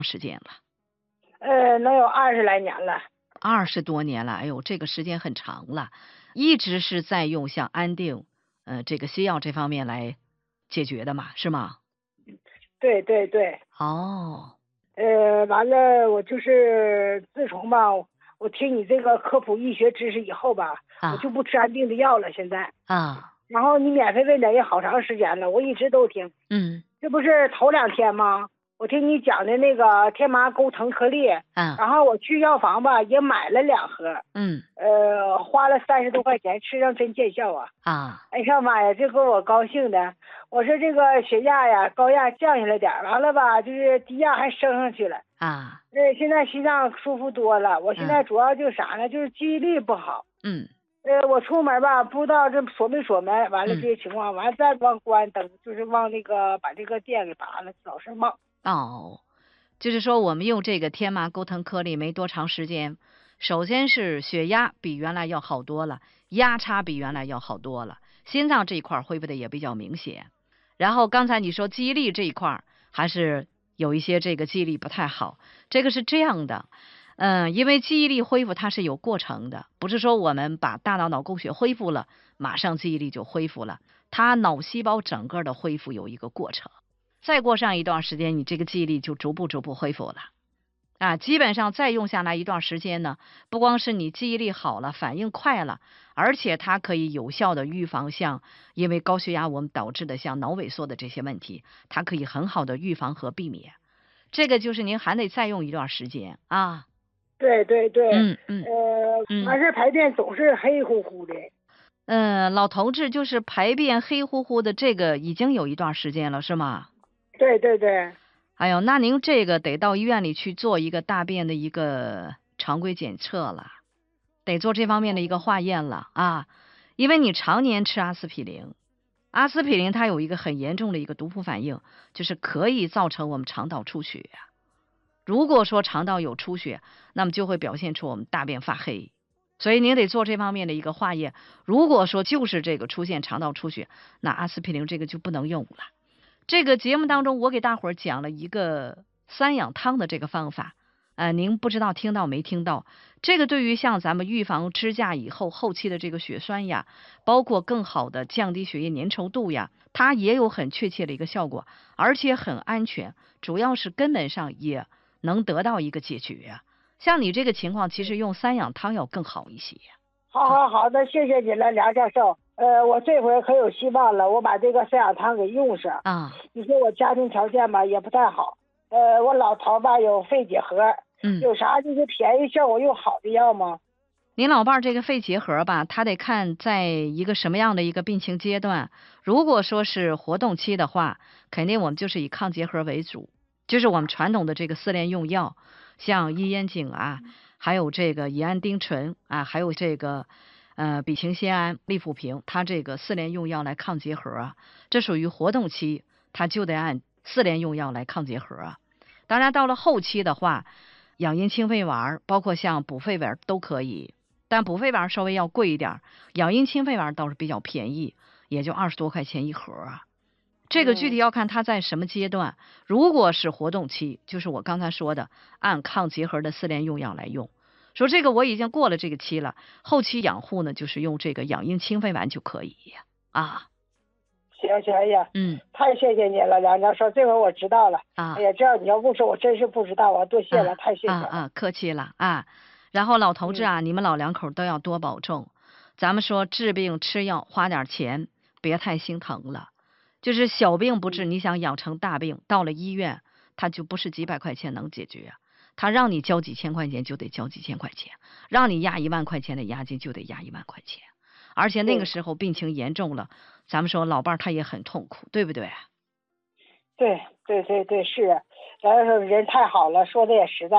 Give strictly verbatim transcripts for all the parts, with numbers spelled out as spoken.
时间了？ 呃，能有二十来年了。 二十多年了，哎呦，这个时间很长了，一直是在用像安定，呃，这个西药这方面来解决的嘛，是吗？ 对对对。 哦。 呃，完了，我就是自从吧，我听你这个科普医学知识以后吧，我就啊不吃安定的药了，现在。 啊。 然后你免费问诊也好长时间了，我一直都听。 嗯。 这不是头两天吗？我听你讲的那个天麻钩藤颗粒， 啊。 然后我去药房吧也买了两盒， 嗯。 呃，花了三十多块钱，吃上真见效啊！ 啊。 哎呀妈呀，这给我高兴的。我说这个血压呀，高压降下来点儿，完了吧，就是低压还升上去了。 啊。 呃，现在心脏舒服多了。我现在嗯。 主要就是啥呢？就是记忆力不好。 嗯。 呃，我出门吧，不知道这锁没锁门，完了这嗯。 些情况，完了再忘关灯，就是忘那个把这个电给拔了，老是忘。 哦，就是说我们用这个天麻钩藤颗粒没多长时间，首先是血压比原来要好多了，压差比原来要好多了，心脏这一块儿恢复的也比较明显。然后刚才你说记忆力这一块儿还是有一些这个记忆力不太好，这个是这样的。嗯，因为记忆力恢复它是有过程的，不是说我们把大脑脑供血恢复了，马上记忆力就恢复了，它脑细胞整个的恢复有一个过程。再过上一段时间，你这个记忆力就逐步逐步恢复了。啊，基本上再用下来一段时间呢，不光是你记忆力好了，反应快了，而且它可以有效的预防像因为高血压我们导致的像脑萎缩的这些问题，它可以很好的预防和避免。这个就是您还得再用一段时间啊。 对对对。 嗯嗯呃， 嗯。 完事排便总是黑乎乎的。 嗯，老头子就是排便黑乎乎的，这个已经有一段时间了，是吗？ 对对对。 哎呦，那您这个得到医院里去做一个大便的一个常规检测了，得做这方面的一个化验了啊。因为你常年吃阿司匹林，阿司匹林它有一个很严重的一个毒副反应，就是可以造成我们肠道出血。如果说肠道有出血，那么就会表现出我们大便发黑，所以您得做这方面的一个化验。如果说就是这个出现肠道出血，那阿司匹林这个就不能用了。这个节目当中，我给大伙儿讲了一个三养汤的这个方法，呃，您不知道听到没听到？这个对于像咱们预防支架以后后期的这个血栓呀，包括更好的降低血液粘稠度呀，它也有很确切的一个效果，而且很安全，主要是根本上也能得到一个解决呀。像你这个情况，其实用三养汤要更好一些。 好好好的，谢谢你了，梁教授。呃，我这回可有希望了，我把这个三养汤给用上。 啊。 你说我家庭条件吧也不太好，呃，我老头吧有肺结核， 嗯。 有啥就是便宜效果又好的药吗？ 您老伴儿这个肺结核吧，他得看在一个什么样的一个病情阶段。如果说是活动期的话，肯定我们就是以抗结核为主，就是我们传统的这个四联用药，像伊烟肼啊，还有这个乙胺丁醇啊，还有这个呃吡嗪酰胺、利福平，它这个四联用药来抗结核啊，这属于活动期，它就得按四联用药来抗结核啊。当然到了后期的话，养阴清肺丸，包括像补肺丸都可以。但补肺丸稍微要贵一点，养阴清肺丸倒是比较便宜，也就二十多块钱一盒啊。这个具体要看它在什么阶段。如果是活动期，就是我刚才说的，按抗结核的四联用药来用。说这个我已经过了这个期了，后期养护呢，就是用这个养阴清肺丸就可以啊。 行行，哎呀， 嗯， 太谢谢你了，梁教授，这回我知道了。 啊。 哎呀，这样你要不说，我真是不知道啊，多谢了， 啊太谢谢了。 啊啊，客气了啊。然后老头子嗯。 啊，你们老两口都要多保重。咱们说治病吃药花点钱，别太心疼了。就是小病不治， 嗯你想养成大病，到了医院，它就不是几百块钱能解决。他让你交几千块钱就得交几千块钱，让你押一万块钱的押金就得押一万块钱。而且那个对时候病情严重了，咱们说老伴儿他也很痛苦，对不对？ 对对对对，是啊，梁教授人太好了，说的也实在。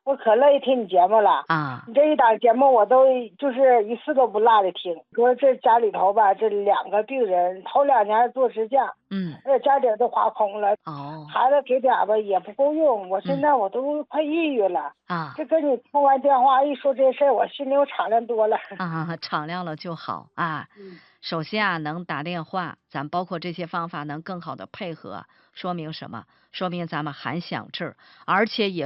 我可乐意听你节目了。 啊， 你这一档节目我都就是一次都不落的听。说这家里头吧，这两个病人头两年做支架， 嗯， 而且家底儿都花空了， 哦， 孩子给点儿吧也不够用，我现在我都快抑郁了。 啊这跟你通完电话一说这事儿，我心里有敞亮多了。 啊，敞亮了就好啊。 嗯首先啊，能打电话，咱包括这些方法能更好的配合，说明什么？说明咱们还想治，而且也